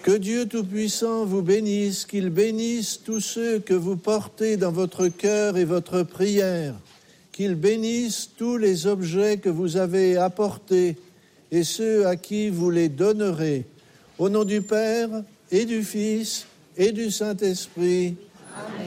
Que Dieu Tout-Puissant vous bénisse, qu'il bénisse tous ceux que vous portez dans votre cœur et votre prière, qu'il bénisse tous les objets que vous avez apportés et ceux à qui vous les donnerez. Au nom du Père et du Fils et du Saint-Esprit. Amen.